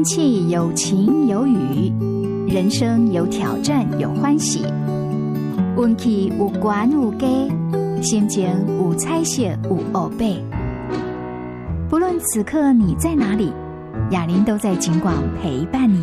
气有晴有雨，人生有挑战有欢喜，运气有悬有低，心情有彩色有黑白。不论此刻你在哪里，雅琳都在警广陪伴你。